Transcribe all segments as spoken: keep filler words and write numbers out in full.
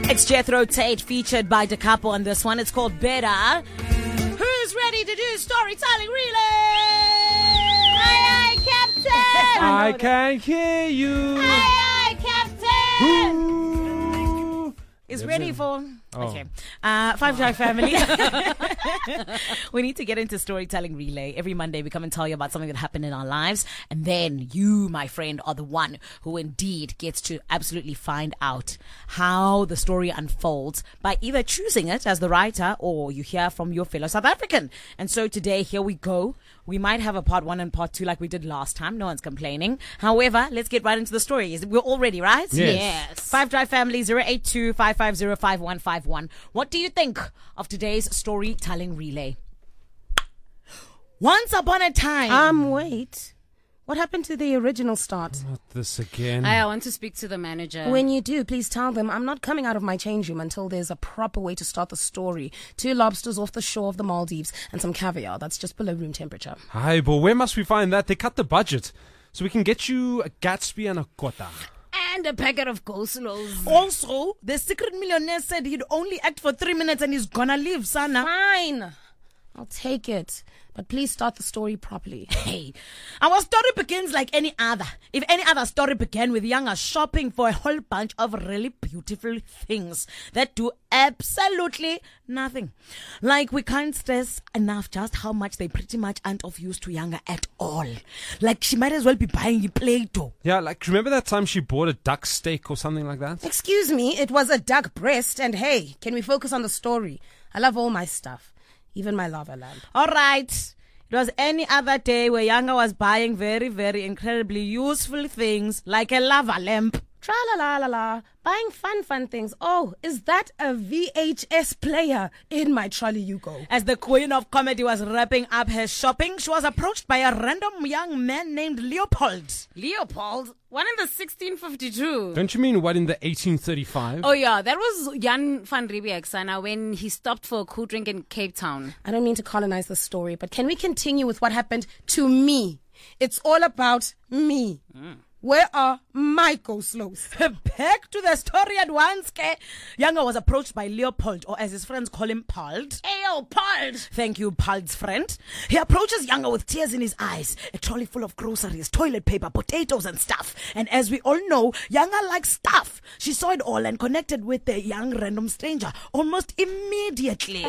It's Jethro Tate featured by Da Capo on this one. It's called Better. Who's ready to do storytelling relay? Aye, aye, Captain! I can hear you. Aye, aye, Captain! Who Is ready for... Oh. Okay. Uh, Five Drive family. We need to get into storytelling relay. Every Monday we come and tell you about something that happened in our lives. And then you, my friend, are the one who indeed gets to absolutely find out how the story unfolds by either choosing it as the writer or you hear from your fellow South African. And so today, here we go. We might have a part one and part two like we did last time. No one's complaining. However, let's get right into the story. We're all ready, right? Yes. yes. Five Drive family, zero eight two, five five zero, five one five one. What do you think of today's storytelling relay? Once upon a time. Um, wait. What happened to the original start? Not this again. I want to speak to the manager. When you do, please tell them I'm not coming out of my change room until there's a proper way to start the story. Two lobsters off the shore of the Maldives and some caviar that's just below room temperature. Hi, but where must we find that? They cut the budget. So we can get you a Gatsby and a Kota. And a packet of coleslaws. Also, the secret millionaire said he'd only act for three minutes and he's gonna leave, Sana. Fine. I'll take it. But please start the story properly. Hey, our story begins like any other. If any other story began with Younger shopping for a whole bunch of really beautiful things that do absolutely nothing. Like, we can't stress enough just how much they pretty much aren't of use to Younger at all. Like, she might as well be buying a Play-Doh. Yeah, like, remember that time she bought a duck steak or something like that? Excuse me, it was a duck breast. And hey, can we focus on the story? I love all my stuff. Even my lava lamp. All right. It was any other day where Younger was buying very, very incredibly useful things like a lava lamp. Tra-la-la-la-la. Buying fun, fun things. Oh, is that a V H S player? In my trolley you go. As the queen of comedy was wrapping up her shopping, she was approached by a random young man named Leopold. Leopold? One in the sixteen fifty-two. Don't you mean what in the eighteen thirty-five? Oh, yeah. That was Jan van Riebeeck, Sana, when he stopped for a cool drink in Cape Town. I don't mean to colonize the story, but can we continue with what happened to me? It's all about me. Mm. Where are my coleslaws? Back to the story at once, ke. Younger was approached by Leopold, or as his friends call him, Pald. Ayo, Pald! Thank you, Pald's friend. He approaches Younger with tears in his eyes, a trolley full of groceries, toilet paper, potatoes and stuff. And as we all know, Younger likes stuff. She saw it all and connected with the young random stranger almost immediately.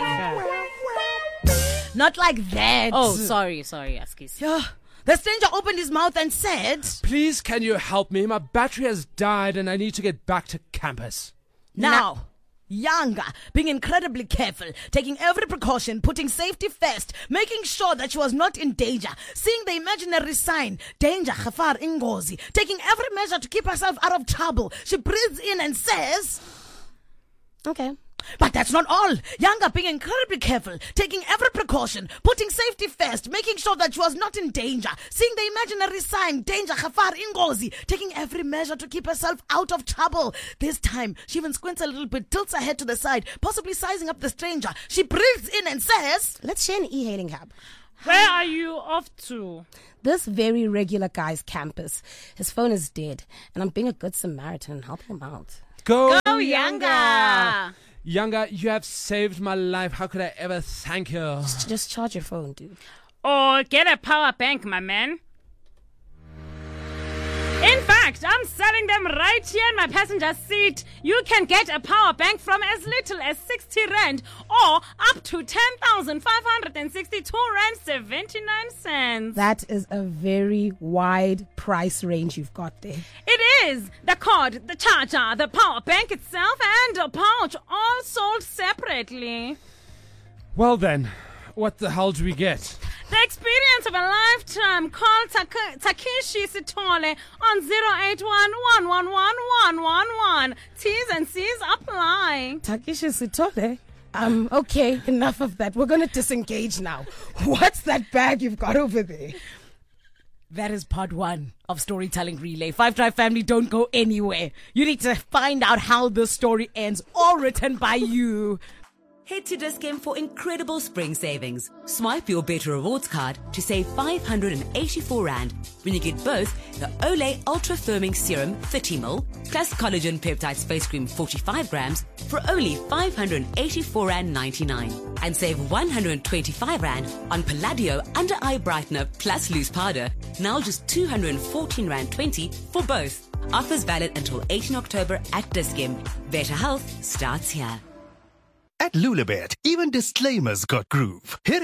Not like that. Oh, sorry, sorry, Askis. Yeah. The stranger opened his mouth and said, Please, can you help me? My battery has died and I need to get back to campus. Now, Younger, being incredibly careful, taking every precaution, putting safety first, making sure that she was not in danger, seeing the imaginary sign, danger, khafar, ingozi, taking every measure to keep herself out of trouble. She breathes in and says, Okay. But that's not all. Younger, being incredibly careful, taking every precaution, putting safety first, making sure that she was not in danger, seeing the imaginary sign, danger, khafar, ingozi, taking every measure to keep herself out of trouble. This time, she even squints a little bit, tilts her head to the side, possibly sizing up the stranger. She breathes in and says, Let's share an e-hailing cab. Where are you off to? This very regular guy's campus. His phone is dead, and I'm being a good Samaritan and helping him out. Go, Go Younger! Younger, you have saved my life. How could I ever thank you? Just, just charge your phone, dude. Or get a power bank, my man. In fact, I'm selling them right here in my passenger seat. You can get a power bank from as little as sixty rand or up to ten thousand five hundred sixty-two rand seventy-nine cents. That is a very wide price range you've got there. It is. The cord, the charger, the power bank itself, and a pouch all sold separately. Well then, what the hell do we get? The experience of a lifetime. Call Tak- Takeshi Sitole on zero eight one, one one one, one one one. T's and C's apply. Takeshi Sitole? Um, okay, enough of that. We're going to disengage now. What's that bag you've got over there? That is part one of Storytelling Relay. Five Drive family, don't go anywhere. You need to find out how the story ends, all written by you. Head to Dis-Chem for incredible spring savings. Swipe your Better Rewards card to save five hundred eighty-four rand when you get both the Olay Ultra Firming Serum thirty milliliters plus Collagen Peptide Face Cream forty-five grams for only five hundred eighty-four rand ninety-nine. And save one hundred twenty-five rand on Palladio Under Eye Brightener plus Loose Powder, now just two hundred fourteen rand twenty for both. Offers valid until eighteenth October at Dis-Chem. Better health starts here. At Lulabet, even disclaimers got groove. Here